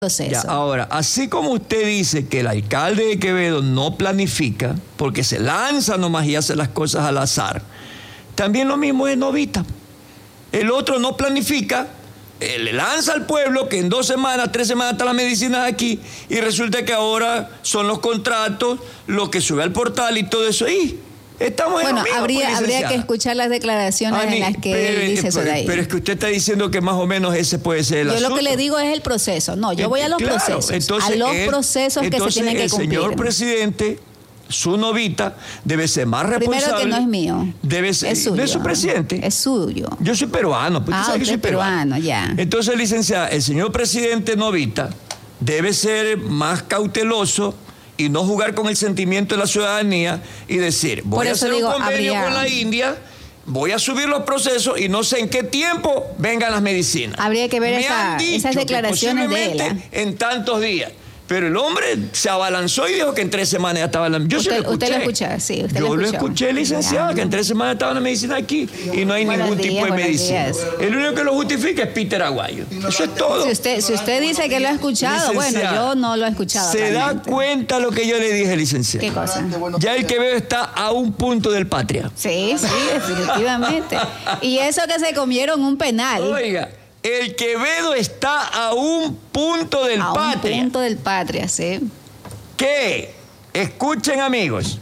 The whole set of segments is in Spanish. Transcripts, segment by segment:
proceso. Ya, ahora, así como usted dice que el alcalde de Quevedo no planifica, porque se lanza nomás y hace las cosas al azar, también lo mismo es Novita. El otro no planifica, le lanza al pueblo que en 2 semanas, 3 semanas están las medicinas aquí, y resulta que ahora son los contratos, lo que sube al portal y todo eso. Y estamos en lo mismo, habría que escuchar las declaraciones en las que él dice eso de ahí. Pero es que usted está diciendo que más o menos ese puede ser el asunto. Yo lo que le digo es el proceso. No, yo voy a los procesos. Entonces, a los procesos que se tienen que cumplir. El señor presidente, su Novita, debe ser más responsable. Primero que no es mío. Debe ser, es suyo. ¿No es su presidente? Es suyo. Yo soy peruano. Pues usted soy es peruano, ya. Entonces, licenciada, el señor presidente Novita debe ser más cauteloso y no jugar con el sentimiento de la ciudadanía y decir, voy a hacer un convenio con la India, voy a subir los procesos y no sé en qué tiempo vengan las medicinas. Habría que ver esas declaraciones de él. En tantos días. Pero el hombre se abalanzó y dijo que en 3 semanas ya estaba la medicina. Usted lo escuchó, sí. Yo lo escuché, licenciada, que en 3 semanas estaba la medicina aquí y no hay ningún tipo de medicina. El único que lo justifica es Peter Aguayo. Eso es todo. Si usted dice que lo ha escuchado, bueno, yo no lo he escuchado. ¿Se da cuenta lo que yo le dije, licenciada? ¿Qué cosa? Ya el Quevedo está a un punto del Patria. Sí, definitivamente. Y eso que se comieron un penal. Oiga. El Quevedo está a un punto del Patria. A un punto del Patria, sí. ¿Qué? Escuchen, amigos.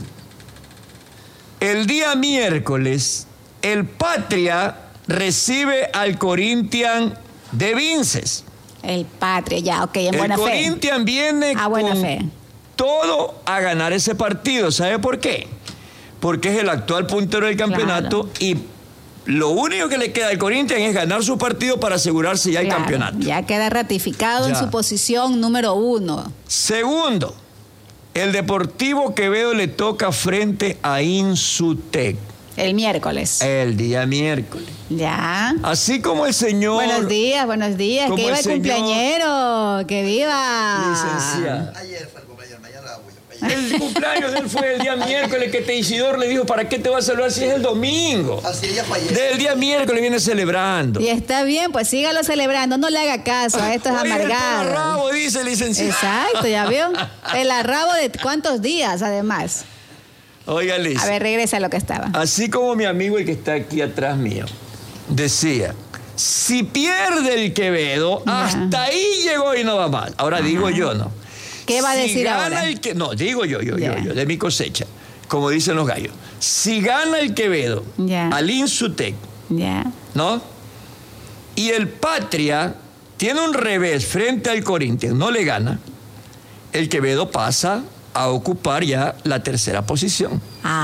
El día miércoles, el Patria recibe al Corinthians de Vinces. El Patria, ya, ok, en buena fe. El Corinthians viene con todo a ganar ese partido. ¿Sabe por qué? Porque es el actual puntero del campeonato y lo único que le queda al Corinthians es ganar su partido para asegurarse ya el campeonato. Ya queda ratificado en su posición número 1. Segundo, el Deportivo Quevedo le toca frente a Insutec. El miércoles. El día miércoles. Ya. Así como el señor... Buenos días. Que viva el cumpleañero. Que viva. Licenciado. Ayer fue el cumpleaños, mañana la voy. El cumpleaños de él fue el día miércoles que Isidoro le dijo, ¿para qué te vas a celebrar si es el domingo? Así ella fallece. Del día miércoles viene celebrando. Y está bien, pues sígalo celebrando, no le haga caso a estos amargados. El arrabo, dice el licenciado. Exacto, ¿ya vio? El arrabo de cuántos días, además. Oiga, Liz. A ver, regresa a lo que estaba. Así como mi amigo, el que está aquí atrás mío, decía, si pierde el Quevedo, hasta ahí llegó y no va mal. Ahora digo yo, ¿no? ¿Qué va a decir ahora? No, digo yo, de mi cosecha, como dicen los gallos. Si gana el Quevedo al Insutec, ¿no? Y el Patria tiene un revés frente al Corinthians, no le gana, el Quevedo pasa a ocupar ya la 3ª posición.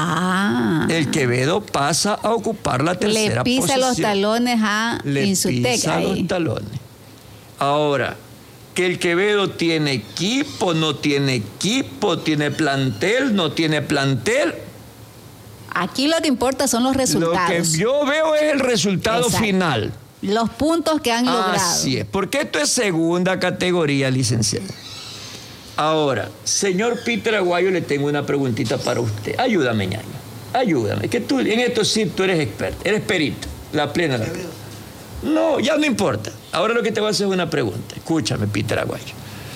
El Quevedo pasa a ocupar la 3ª posición. Le pisa los talones a Insutec. Le pisa los talones. Ahora, que el Quevedo tiene equipo, no tiene equipo, tiene plantel, no tiene plantel. Aquí lo que importa son los resultados. Lo que yo veo es el resultado final. Los puntos que han logrado. Así es, porque esto es segunda categoría, licenciado. Ahora, señor Peter Aguayo, le tengo una preguntita para usted. Ayúdame, ñaño. Ayúdame. Que tú, en esto sí, tú eres experto, eres perito. La plena. No, ya no importa. Ahora lo que te voy a hacer es una pregunta. Escúchame, Peter Aguayo.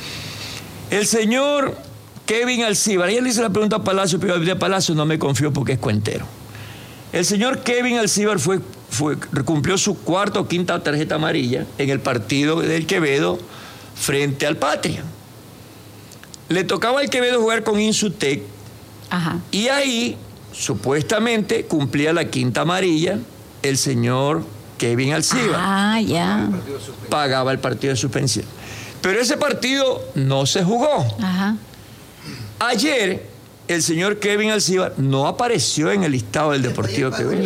El señor Kevin Alcíbar, ayer le hice la pregunta a Palacio, pero de Palacio no me confío porque es cuentero. El señor Kevin Alcíbar cumplió su 4ª o 5ª tarjeta amarilla en el partido del Quevedo frente al Patria. Le tocaba al Quevedo jugar con Insutec. Y ahí, supuestamente, cumplía la 5ª amarilla el señor Kevin Alcíbar. Pagaba el partido de suspensión. Pero ese partido no se jugó. Ayer, el señor Kevin Alcíbar no apareció en el listado del Deportivo Quevedo.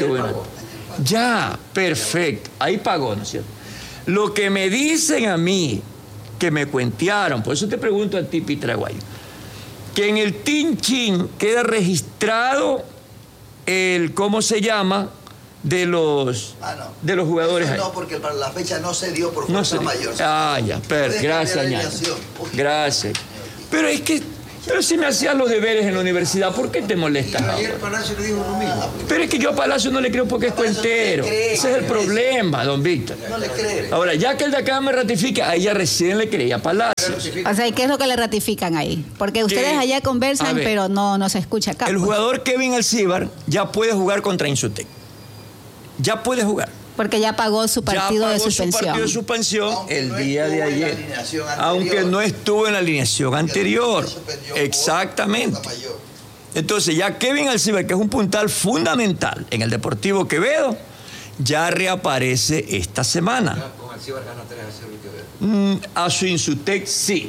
Ya, perfecto. Ahí pagó, ¿no es cierto? Lo que me dicen a mí, que me cuentearon, por eso te pregunto a ti, Peter Aguayo, que en el Tinchín queda registrado el, ¿cómo se llama?, de los jugadores. No, porque para la fecha no se dio por fuerza mayor. Gracias, ñaño. Gracias. Pero es que Pero si me hacías los deberes en la universidad, ¿por qué te molestas Pero ayer ahora? Palacio le dijo lo mismo. Pero es que yo a Palacio no le creo porque es Palacio no le cuentero. cree, Ese es el que problema, don Víctor. No le cree. Ahora, ya que el de acá me ratifica, a ella recién le creía a Palacio. O sea, ¿y qué es lo que le ratifican ahí? Porque ustedes allá a conversan, ver, pero no se escucha acá. El pues. jugador Kevin Alcíbar ya puede jugar contra Insutec. Ya puede jugar. Porque ya pagó su partido ya de pagó suspensión. su partido de suspensión Aunque el no día de estuvo en la ayer. alineación anterior. Aunque no estuvo en la alineación anterior. suspendió Exactamente. por mayor. Entonces ya Kevin Alcíbar, que es un puntal fundamental en el Deportivo Quevedo, ya reaparece esta semana. Con Alcíbar gana 3-0 el Quevedo. A su Insutec sí.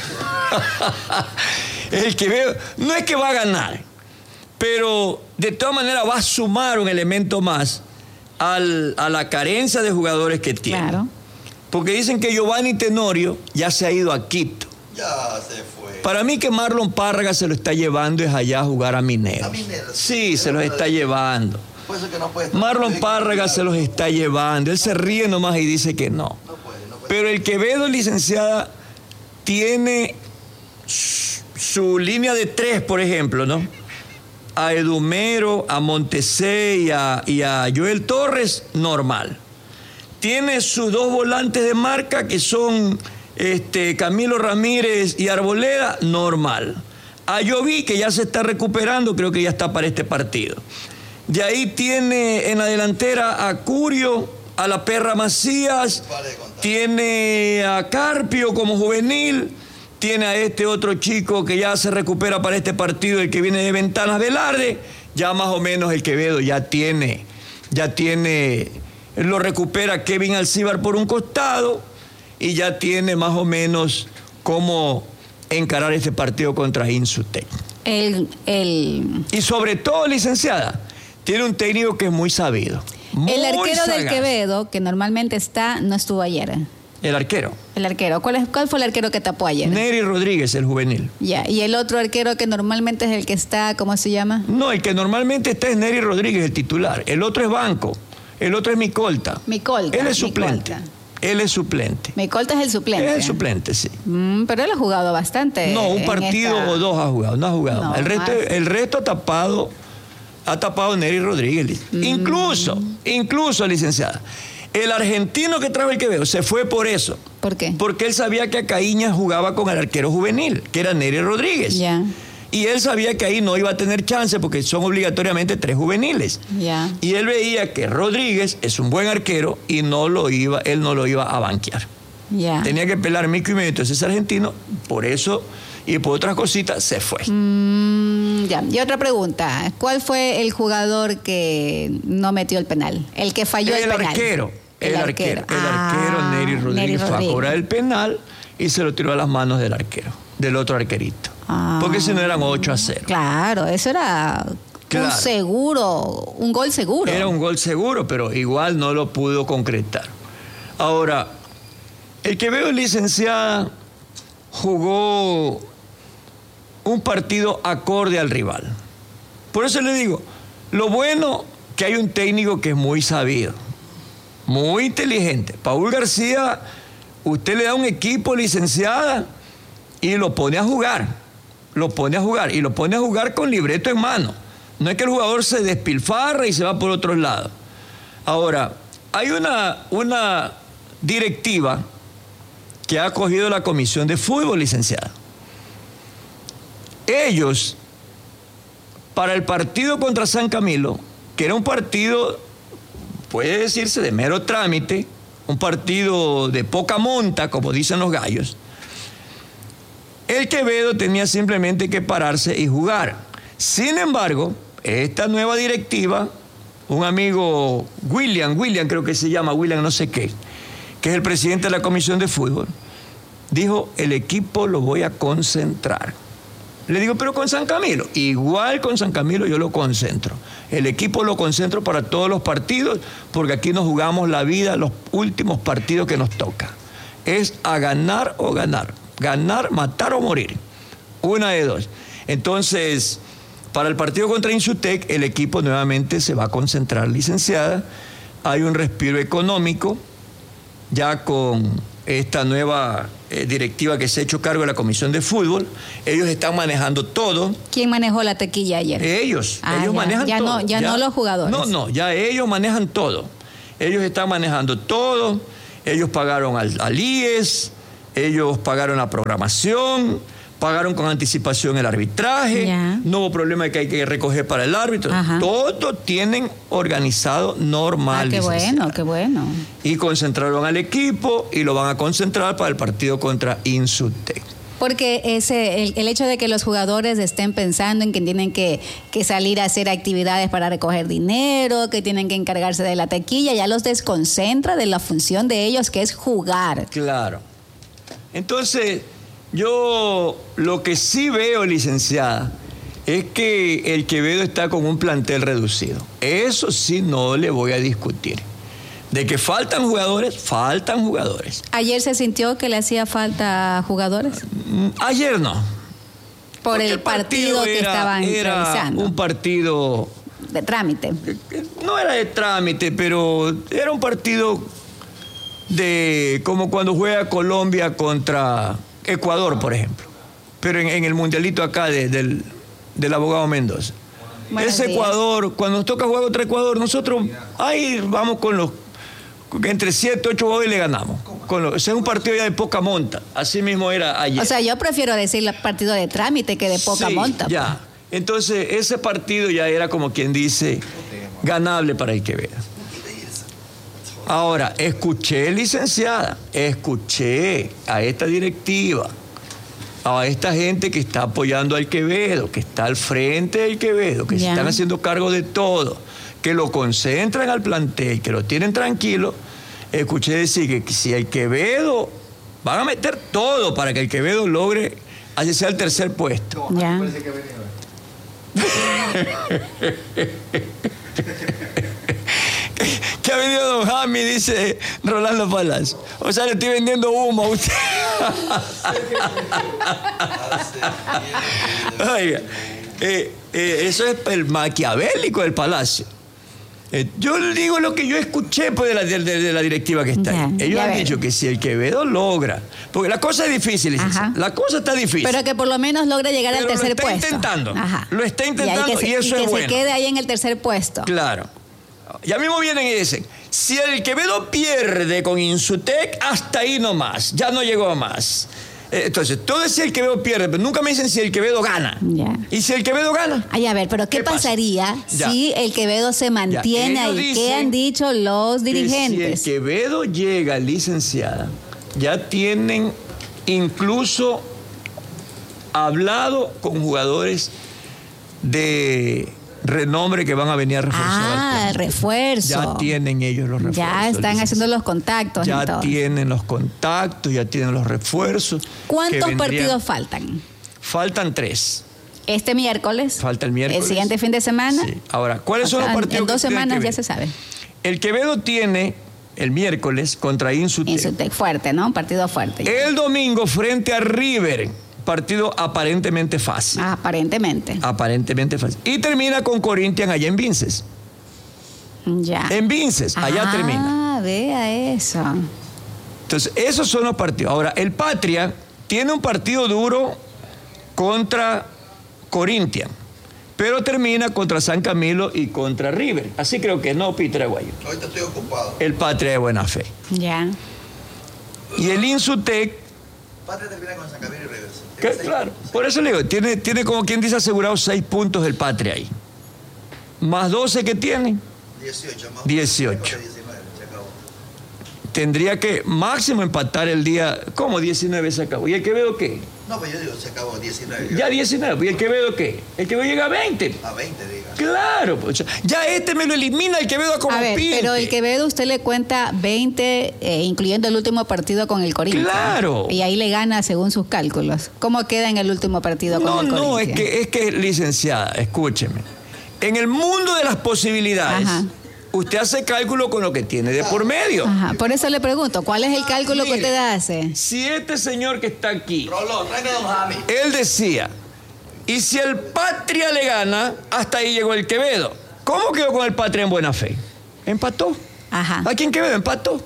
El Quevedo no es que va a ganar, pero de todas maneras va a sumar un elemento más a la carencia de jugadores que tiene. Claro. Porque dicen que Giovanni Tenorio ya se ha ido a Quito. Ya se fue. Para mí que Marlon Párraga se lo está llevando es allá a jugar a Mineros. A Mineros. Sí, se los está llevando. Por eso que no puede estar. Marlon Párraga se los está llevando. Él se ríe nomás y dice que no. No puede. Pero el Quevedo, licenciada, tiene su línea de 3, por ejemplo, ¿no? A Edumero, a Montesé y a Joel Torres, normal. Tiene sus 2 volantes de marca, que son Camilo Ramírez y Arboleda, normal. A Lloví, que ya se está recuperando, creo que ya está para este partido. De ahí tiene en la delantera a Curio, a la Perra Macías, tiene a Carpio como juvenil, tiene a este otro chico que ya se recupera para este partido, el que viene de Ventanas Velarde, ya más o menos el Quevedo ya tiene, lo recupera Kevin Alcíbar por un costado y ya tiene más o menos cómo encarar este partido contra Insutec. Y sobre todo, licenciada, tiene un técnico que es muy sabido. El arquero del sagaz. Quevedo, que normalmente está, no estuvo ayer. El arquero. El arquero. ¿Cuál fue el arquero que tapó ayer? Neri Rodríguez, el juvenil. Ya. ¿Y el otro arquero que normalmente es el que está, cómo se llama? No, el que normalmente está es Neri Rodríguez, el titular. El otro es Banco. El otro es Micolta. Micolta. Él es suplente. Micolta. Él es suplente. Micolta es el suplente. Es el suplente, sí. Pero él ha jugado bastante. No, un en partido esta- o dos ha jugado, no ha jugado. No, el resto ha tapado Neri Rodríguez. Incluso, licenciada, el argentino que trajo el Quevedo se fue por eso. ¿Por qué? Porque él sabía que Acaíña jugaba con el arquero juvenil, que era Neri Rodríguez. Ya. Y él sabía que ahí no iba a tener chance porque son obligatoriamente 3 juveniles. Ya. Y él veía que Rodríguez es un buen arquero y él no lo iba a banquear. Ya. Tenía que pelar mico y medio. Entonces ese argentino, por eso y por otras cositas, se fue. Ya. Y otra pregunta. ¿Cuál fue el jugador que no metió el penal? El que falló el penal. El arquero Neri Rodríguez fue a cobrar el penal y se lo tiró a las manos del arquero, del otro arquerito. Porque si no eran 8-0. Claro, eso era Claro. un gol seguro. Era un gol seguro, pero igual no lo pudo concretar. Ahora, el Quevedo, licenciada, jugó un partido acorde al rival. Por eso le digo, lo bueno que hay un técnico que es muy sabido, muy inteligente. Paul García, usted le da un equipo, licenciada, y lo pone a jugar. Y lo pone a jugar con libreto en mano. No es que el jugador se despilfarra y se va por otros lados. Ahora, hay una directiva que ha acogido la Comisión de Fútbol, licenciada. Ellos, para el partido contra San Camilo, que era un partido, puede decirse, de mero trámite, un partido de poca monta, como dicen los gallos, el Quevedo tenía simplemente que pararse y jugar. Sin embargo, esta nueva directiva, un amigo William creo que se llama, William no sé qué, que es el presidente de la Comisión de Fútbol, dijo, el equipo lo voy a concentrar. Le digo, pero con San Camilo. Igual con San Camilo yo lo concentro. El equipo lo concentro para todos los partidos, porque aquí nos jugamos la vida, los últimos partidos que nos toca. Es a ganar o ganar. Ganar, matar o morir. Una de dos. Entonces, para el partido contra Insutec, el equipo nuevamente se va a concentrar, licenciada. Hay un respiro económico, ya con esta nueva directiva que se ha hecho cargo de la Comisión de Fútbol. Ellos están manejando todo. ¿Quién manejó la taquilla ayer? Ellos ya, manejan ya todo. No, no los jugadores. No, ya ellos manejan todo. Ellos están manejando todo. Ellos pagaron al IES, ellos pagaron la programación, pagaron con anticipación el arbitraje, no hubo problema de que hay que recoger para el árbitro. Ajá. Todo tienen organizado normal. Qué bueno, qué bueno. Y concentraron al equipo y lo van a concentrar para el partido contra Insutec. Porque el hecho de que los jugadores estén pensando en que tienen que salir a hacer actividades para recoger dinero, que tienen que encargarse de la taquilla, ya los desconcentra de la función de ellos, que es jugar. Claro. Entonces, yo lo que sí veo, licenciada, es que el Quevedo está con un plantel reducido. Eso sí no le voy a discutir. De que faltan jugadores, faltan jugadores. ¿Ayer se sintió que le hacía falta jugadores? Ayer no. Por el partido que estaban realizando. Un partido de trámite. No era de trámite, pero era un partido de como cuando juega Colombia contra Ecuador, por ejemplo. Pero en el mundialito acá del abogado Mendoza. Ese Ecuador, cuando nos toca jugar contra Ecuador, nosotros ahí vamos con los entre 7 8 jugadores y le ganamos. Ese es un partido ya de poca monta. Así mismo era ayer. O sea, yo prefiero decir partido de trámite que de poca monta. Ya. Pues. Entonces, ese partido ya era como quien dice ganable para el Quevedo. Ahora, escuché, licenciada, escuché a esta directiva, a esta gente que está apoyando al Quevedo, que está al frente del Quevedo, que se están haciendo cargo de todo, que lo concentran al plantel, que lo tienen tranquilo. Escuché decir que si el Quevedo, van a meter todo para que el Quevedo logre, así sea el tercer puesto. Ya. ¿Qué ha vendido don Jami? Dice Rolando Palacio. O sea, le estoy vendiendo humo a usted. Oiga, eso es el maquiavélico del Palacio. Yo le digo lo que yo escuché pues, de la directiva que está ahí. Ellos han dicho que si el Quevedo logra, porque la cosa es difícil, la cosa está difícil. Pero que por lo menos logre llegar al tercer puesto. Lo está intentando y eso es bueno. Que se quede ahí en el tercer puesto. Claro. Ya mismo vienen y dicen, si el Quevedo pierde con Insutec, hasta ahí nomás, ya no llegó a más. Entonces, todo es si el Quevedo pierde, pero nunca me dicen si el Quevedo gana. Ya. ¿Y si el Quevedo gana? Ay, a ver, pero ¿qué pasaría si el Quevedo se mantiene ahí? ¿Qué han dicho los dirigentes? Si el Quevedo llega, licenciada, ya tienen incluso hablado con jugadores de renombre que van a venir a reforzar. El refuerzo. Ya tienen ellos los refuerzos. Ya están haciendo los contactos. Ya tienen los contactos, ya tienen los refuerzos. ¿Cuántos partidos faltan? Faltan 3. Este miércoles. Falta el miércoles. El siguiente fin de semana. Sí. Ahora, ¿cuáles son los partidos? En 2 semanas ya se sabe. El Quevedo tiene el miércoles contra Insutec. Insutec, fuerte, ¿no? Un partido fuerte. El domingo frente a River. Partido aparentemente fácil. Aparentemente. Aparentemente fácil. Y termina con Corinthians allá en Vinces. Ya. En Vinces, allá termina. Vea eso. Entonces, esos son los partidos. Ahora, el Patria tiene un partido duro contra Corinthians, pero termina contra San Camilo y contra River. Así creo que no, Peter Aguayo. Ahorita estoy ocupado. El Patria de buena fe. Ya. Y el Insutec. Patria termina con San Camilo y River. Claro, por eso le digo, tiene como quien dice asegurado 6 puntos del Patria ahí. Más 12 que tiene. 18. Más 18. 19, se acabó. Tendría que máximo empatar el día. ¿Cómo 19 se acabó? ¿Y el Quevedo qué? No, pues yo digo, se acabó 19. Ya 19. ¿Y el Quevedo qué? El Quevedo llega a 20. A 20, diga. Claro, pues, ya me lo elimina el Quevedo como pinte. Pero el Quevedo usted le cuenta 20, incluyendo el último partido con el Corinthians. Claro. Y ahí le gana según sus cálculos. ¿Cómo queda en el último partido con el Corinthians? No, es que, licenciada, escúcheme. En el mundo de las posibilidades, usted hace cálculo con lo que tiene de por medio. Por eso le pregunto, ¿cuál es el cálculo que usted hace? Si este señor que está aquí, Rolón, traiga a don Jami. él decía, y si el Patria le gana, hasta ahí llegó el Quevedo. ¿Cómo quedó con el Patria en buena fe? Empató. Ajá. ¿A quién Quevedo empató?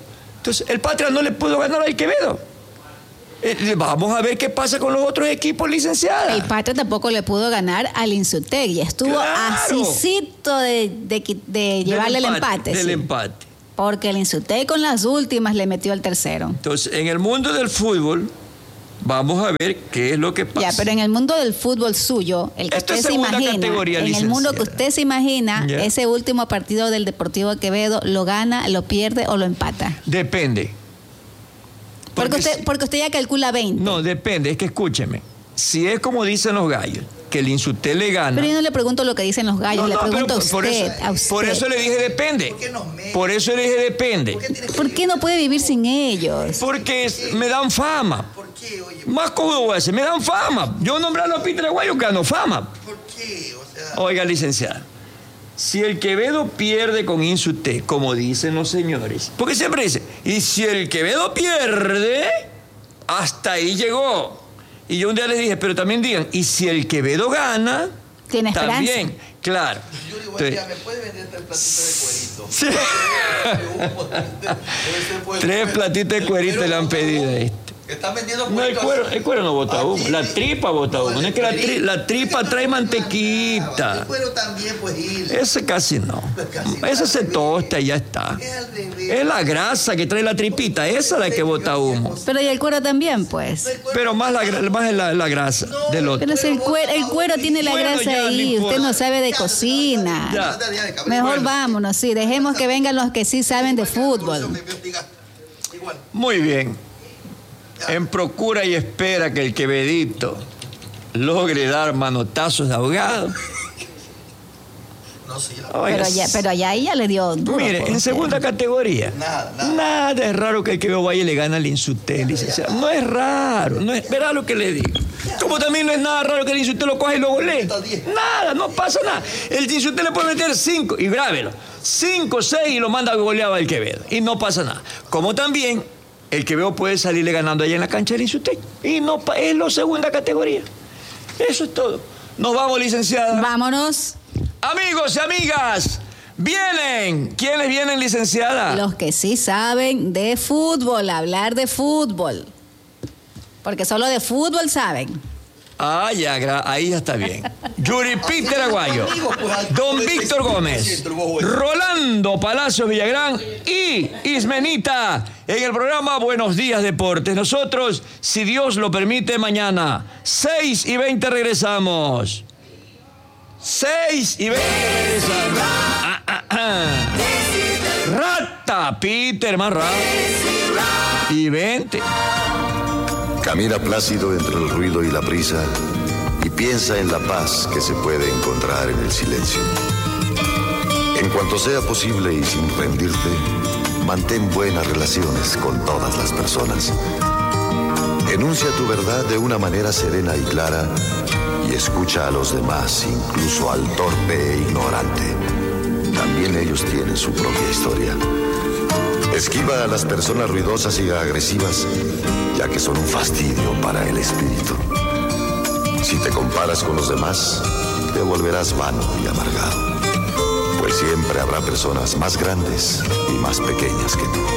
Entonces, el Patria no le pudo ganar al Quevedo. Vamos a ver qué pasa con los otros equipos, licenciada. El Patria tampoco le pudo ganar al Insutegui. Estuvo Claro. asícito de llevarle el empate. Del sí. empate. Porque el Insutegui con las últimas le metió el tercero. Entonces, en el mundo del fútbol, vamos a ver qué es lo que pasa. Ya, pero en el mundo del fútbol suyo, el que Esto es usted se segunda imagina, categoría, en el mundo que licenciada. usted se imagina, Ya. ese último partido del Deportivo Quevedo, ¿lo gana, lo pierde o lo empata? Depende. Porque usted ya calcula 20. No, depende, es que escúcheme. Si es como dicen los gallos, que el Insuté le gana. Pero yo no le pregunto lo que dicen los gallos, le pregunto a usted, por eso le dije depende. ¿Por qué nos meten? Por eso le dije depende. ¿Por qué tienes que ¿Por qué no puede vivir sin ellos? Porque me dan fama. ¿Por qué, oye? Más como voy a decir, me dan fama. Yo nombrarlo a Peter Aguayo gano fama. ¿Por qué? O sea, Oiga, licenciada, si el Quevedo pierde con Insuté, como dicen los señores, porque siempre dice, y si el Quevedo pierde, hasta ahí llegó. Y yo un día les dije, pero también digan, y si el Quevedo gana, Tiene esperanza. también, claro. yo digo, Entonces, oiga, ¿me puede vender 3 platitos de cuerito? Sí. Debe ser 3 platitos de cuerito le han pedido a este. Están vendiendo No, el cuero no bota humo, la tripa bota humo. No es que la tripa trae mantequita. El cuero también, pues, Gil. Ese casi no. Ese se tosta y ya está. Es al revés. Es la grasa que trae la tripita, esa es la que bota humo. Pero y el cuero también, pues. Pero más es la grasa del otro. Pero si el cuero tiene la Bueno, grasa ya, no ahí, usted importa. no sabe de cocina. Ya. Mejor Bueno. vámonos, sí, dejemos que vengan los que sí saben de fútbol. Igual. Muy bien. En procura y espera que el Quevedito logre dar manotazos de ahogado. No, sí, Oiga, Pero allá ella le dio duro. mire, pues, en segunda categoría, Nada. es raro que el Quevedo vaya y le gane al Insuté, licenciado. No es raro, no es, verá lo que le digo. Como también no es nada raro que el Insuté lo coja y lo golee. Nada, no pasa nada. El Insuté le puede meter 5, y grábelo, 5, 6 y lo manda goleado al Quevedo. Y no pasa nada. Como también el Quevedo puede salirle ganando allá en la cancha del Insuté. Y no es la segunda categoría. Eso es todo. Nos vamos, licenciada. Vámonos. Amigos y amigas, vienen. ¿Quiénes vienen, licenciada? Los que sí saben de fútbol, hablar de fútbol. Porque solo de fútbol saben. Ah, ya, ahí ya está bien. Yuri Peter Aguayo, Don Víctor Gómez, Rolando Palacios Villagrán y Ismenita en el programa Buenos Días Deportes. Nosotros, si Dios lo permite, mañana 6:20 regresamos. 6:20 regresamos. Rata, Peter, más rata. Y 20. Camina plácido entre el ruido y la prisa y piensa en la paz que se puede encontrar en el silencio. En cuanto sea posible y sin rendirte, mantén buenas relaciones con todas las personas. Enuncia tu verdad de una manera serena y clara y escucha a los demás, incluso al torpe e ignorante. También ellos tienen su propia historia. Esquiva a las personas ruidosas y agresivas, ya que son un fastidio para el espíritu. Si te comparas con los demás, te volverás vano y amargado, pues siempre habrá personas más grandes y más pequeñas que tú.